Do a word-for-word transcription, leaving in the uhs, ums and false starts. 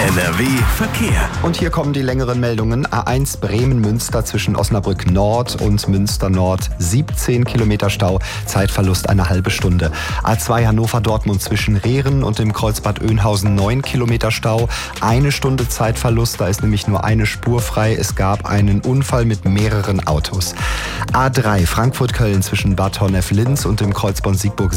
N R W Verkehr. Und hier kommen die längeren Meldungen. A eins Bremen-Münster zwischen Osnabrück Nord und Münster Nord. siebzehn Kilometer Stau, Zeitverlust eine halbe Stunde. A zwei Hannover-Dortmund zwischen Rehren und dem Kreuzbad Oeynhausen neun Kilometer Stau. Eine Stunde Zeitverlust, da ist nämlich nur eine Spur frei. Es gab einen Unfall mit mehreren Autos. A drei Frankfurt-Köln zwischen Bad Honnef-Linz und dem Kreuzbahn Siegburg